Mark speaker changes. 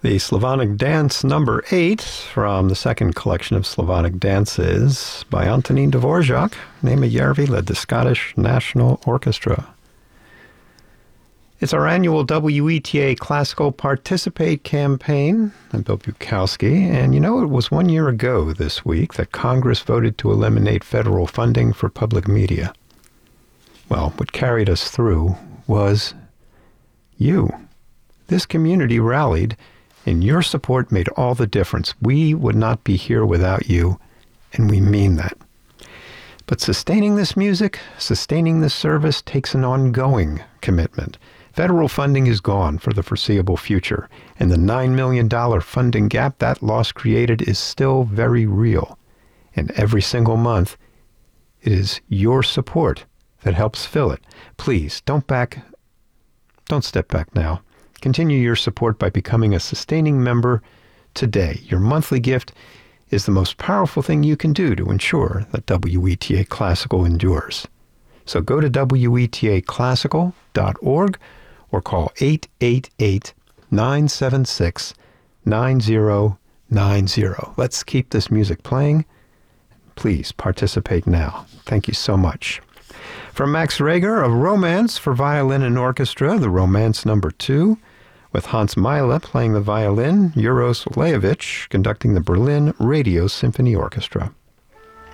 Speaker 1: The Slavonic Dance number 8 from the second collection of Slavonic dances by Antonín Dvorak. Nema Järvi led the Scottish National Orchestra. It's our annual WETA Classical Participate campaign. I'm Bill Bukowski, and it was 1 year ago this week that Congress voted to eliminate federal funding for public media. Well, what carried us through was you. This community rallied, and your support made all the difference. We would not be here without you, and we mean that. But sustaining this music, sustaining this service takes an ongoing commitment. Federal funding is gone for the foreseeable future, and the $9 million funding gap that loss created is still very real. And every single month, it is your support that helps fill it. Please, don't step back now. Continue your support by becoming a sustaining member today. Your monthly gift is the most powerful thing you can do to ensure that WETA Classical endures. So go to WETAClassical.org or call 888-976-9090. Let's keep this music playing. Please participate now. Thank you so much. From Max Reger, a Romance for violin and orchestra, the Romance number 2, with Hans Meile playing the violin, Uros Lejovic conducting the Berlin Radio Symphony Orchestra.